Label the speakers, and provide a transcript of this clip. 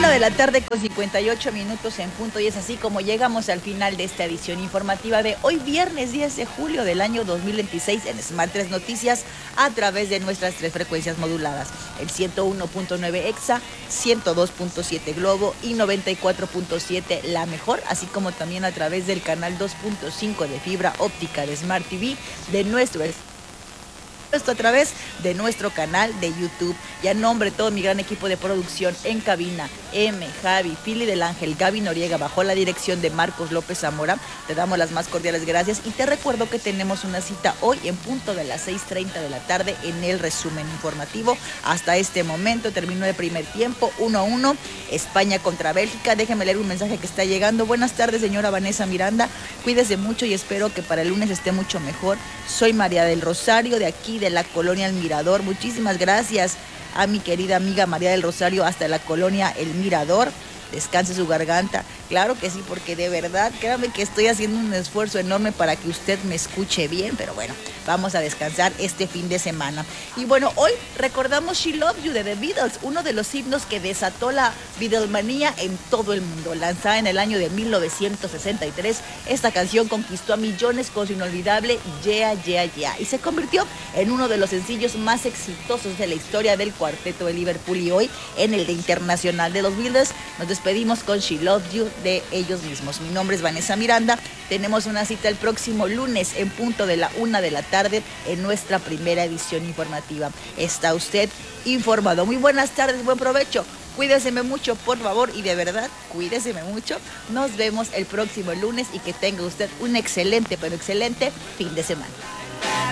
Speaker 1: de la tarde con 58 minutos en punto y es así como llegamos al final de esta edición informativa de hoy viernes 10 de julio del año 2026 en Smart 3 Noticias a través de nuestras tres frecuencias moduladas, el 101.9 EXA, 102.7 Globo y 94.7 La Mejor, así como también a través del canal 2.5 de fibra óptica de Smart TV de esto a través de nuestro canal de YouTube. Y a nombre de todo mi gran equipo de producción en cabina, Javi, Fili del Ángel, Gaby Noriega, bajo la dirección de Marcos López Zamora, te damos las más cordiales gracias y te recuerdo que tenemos una cita hoy en punto de las 6:30 de la tarde en el resumen informativo. Hasta este momento terminó el primer tiempo, 1-1, España contra Bélgica. Déjeme leer un mensaje que está llegando. Buenas tardes, señora Vanessa Miranda, cuídese mucho y espero que para el lunes esté mucho mejor. Soy María del Rosario, de aquí de la colonia El Mirador. Muchísimas gracias a mi querida amiga María del Rosario hasta la colonia El Mirador. Descanse su garganta. Claro que sí, porque de verdad, créame que estoy haciendo un esfuerzo enorme para que usted me escuche bien, pero bueno, vamos a descansar este fin de semana. Y bueno, hoy recordamos She Loves You de The Beatles, uno de los himnos que desató la Beatlemanía en todo el mundo. Lanzada en el año de 1963, esta canción conquistó a millones con su inolvidable Yeah, Yeah, Yeah y se convirtió en uno de los sencillos más exitosos de la historia del cuarteto de Liverpool. Y hoy, en el Día Internacional de los Beatles, nos despedimos con She Loves You de ellos mismos. Mi nombre es Vanessa Miranda. Tenemos una cita el próximo lunes en punto de la 1 de la tarde en nuestra primera edición informativa. Está usted informado. Muy buenas tardes, buen provecho. Cuídeseme mucho, por favor, y de verdad, cuídeseme mucho. Nos vemos el próximo lunes y que tenga usted un excelente, pero excelente fin de semana.